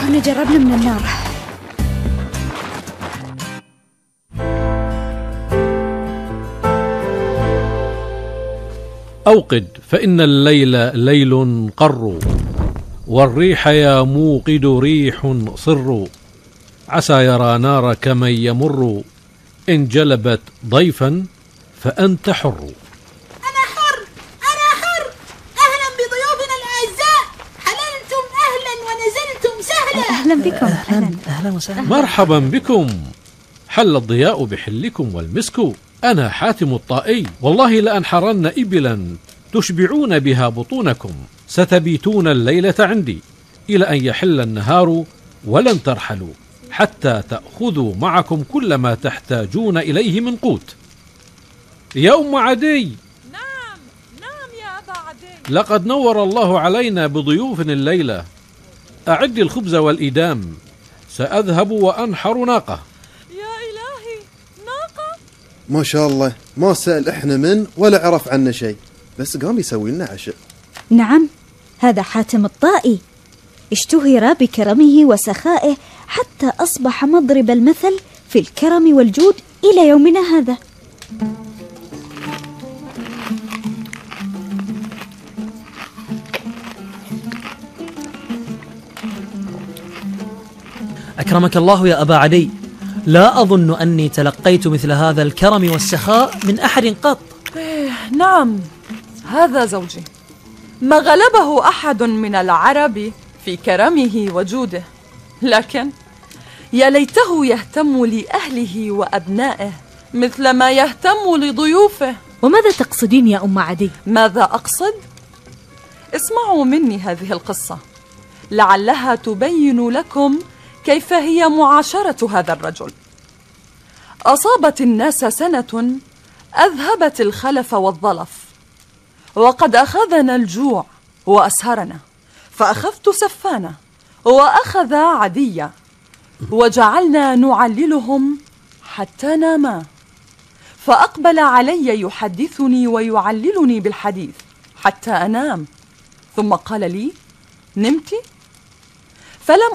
كنا جربنا من النار. أوقد فإن الليل ليل قر، والريح يا موقد ريح صر، عسى يرى نارك من يمر، إن جلبت ضيفا فأنت حر. أنا حر، أنا حر. أهلا بضيوفنا الأعزاء، حللتم أهلا ونزلتم سهلا. أهلا بكم. أهلا وسهلا. مرحبا بكم، حل الضياء بحلكم والمسك. أنا حاتم الطائي، والله لأنحرن إبلا تشبعون بها بطونكم، ستبيتون الليلة عندي إلى أن يحل النهار، ولن ترحلوا حتى تأخذوا معكم كل ما تحتاجون إليه من قوت. يا أم عدي. نعم يا أبا عدي. لقد نور الله علينا بضيوف الليلة، أعد الخبز والإدام، سأذهب وأنحر ناقة. يا إلهي، ناقة؟ ما شاء الله، ما سأل إحنا من ولا عرف عنا شيء، بس قام يسوي لنا عشاء. نعم، هذا حاتم الطائي، اشتهر بكرمه وسخائه حتى أصبح مضرب المثل في الكرم والجود إلى يومنا هذا. أكرمك الله يا أبا عدي، لا أظن أني تلقيت مثل هذا الكرم والسخاء من أحد قط. نعم، هذا زوجي، ما غلبه أحد من العرب في كرمه وجوده، لكن يا ليته يهتم لأهله وأبنائه مثل ما يهتم لضيوفه. وماذا تقصدين يا أم عدي؟ ماذا أقصد؟ اسمعوا مني هذه القصة، لعلها تبين لكم كيف هي معاشرة هذا الرجل. أصابت الناس سنة أذهبت الخلف والظلف، وقد أخذنا الجوع وأسهرنا، فأخذت سفانة وأخذ عدية، وجعلنا نعللهم حتى ناما، فأقبل علي يحدثني ويعللني بالحديث حتى أنام، ثم قال لي: نمت؟ فلم